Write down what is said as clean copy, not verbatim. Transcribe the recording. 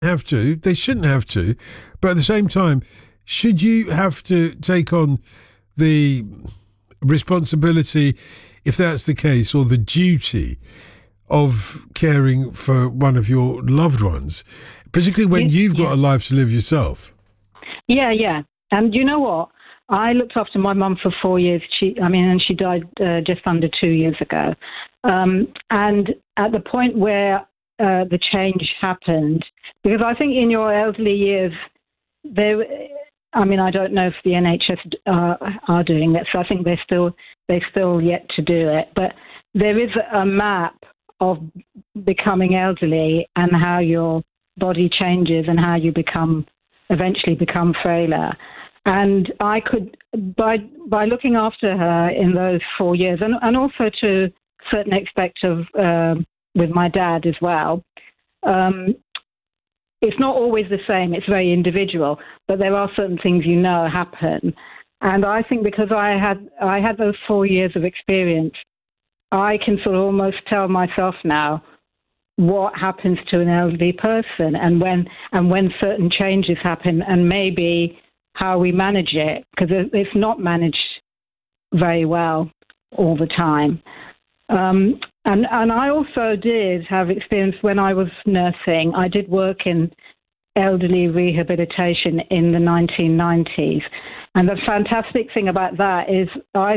have to. They shouldn't have to. But at the same time, should you have to take on the responsibility, if that's the case, or the duty of caring for one of your loved ones, particularly when you've got a life to live yourself? Yeah. And you know what? I looked after my mum for 4 years. And she died just under 2 years ago. And at the point where the change happened, because I think in your elderly years, I don't know if the NHS are doing it, so I think they're still yet to do it. But there is a map of becoming elderly and how your body changes and how you eventually become frailer. And I could, by looking after her in those 4 years, and also to a certain extent with my dad as well, it's not always the same. It's very individual, but there are certain things happen. And I think because I had those 4 years of experience, I can sort of almost tell myself now what happens to an elderly person and when certain changes happen, and maybe how we manage it, because it's not managed very well all the time. And I also did have experience when I was nursing. I did work in elderly rehabilitation in the 1990s. And the fantastic thing about that is I